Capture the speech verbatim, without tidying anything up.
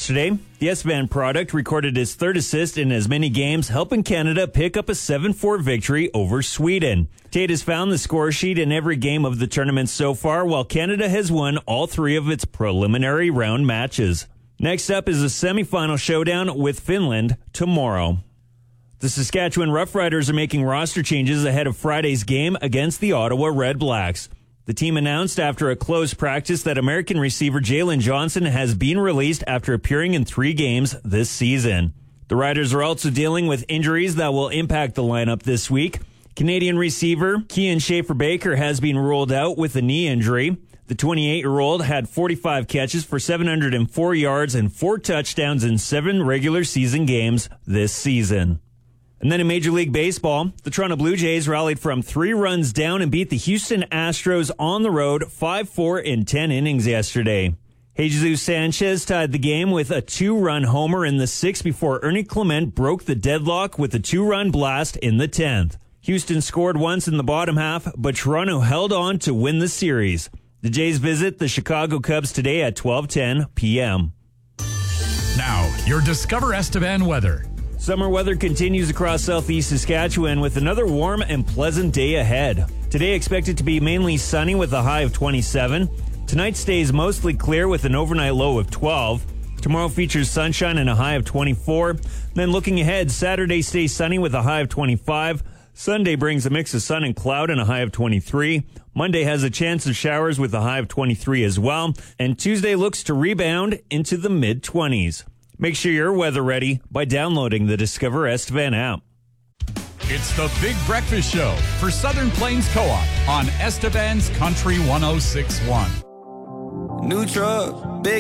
yesterday. The Estevan product recorded his third assist in as many games, helping Canada pick up a seven four victory over Sweden. Tate has found the score sheet in every game of the tournament so far, while Canada has won all three of its preliminary round matches. Next up is a semifinal showdown with Finland tomorrow. The Saskatchewan Roughriders are making roster changes ahead of Friday's game against the Ottawa Red Blacks. The team announced after a closed practice that American receiver Jalen Johnson has been released after appearing in three games this season. The Riders are also dealing with injuries that will impact the lineup this week. Canadian receiver Kean Schaefer-Baker has been ruled out with a knee injury. The twenty-eight-year-old had forty-five catches for seven hundred four yards and four touchdowns in seven regular season games this season. And then in Major League Baseball, the Toronto Blue Jays rallied from three runs down and beat the Houston Astros on the road five four in ten innings yesterday. Jesus Sanchez tied the game with a two-run homer in the sixth before Ernie Clement broke the deadlock with a two-run blast in the tenth. Houston scored once in the bottom half, but Toronto held on to win the series. The Jays visit the Chicago Cubs today at twelve ten p.m. Now, your Discover Estevan weather. Summer weather continues across southeast Saskatchewan with another warm and pleasant day ahead. Today expected to be mainly sunny with a high of twenty-seven. Tonight stays mostly clear with an overnight low of twelve. Tomorrow features sunshine and a high of twenty-four. Then looking ahead, Saturday stays sunny with a high of twenty-five. Sunday brings a mix of sun and cloud and a high of twenty-three. Monday has a chance of showers with a high of twenty-three as well. And Tuesday looks to rebound into the mid-twenties. Make sure you're weather ready by downloading the Discover Estevan app. It's the Big Breakfast Show for Southern Plains Co-op on Estevan's Country one oh six point one. New truck, big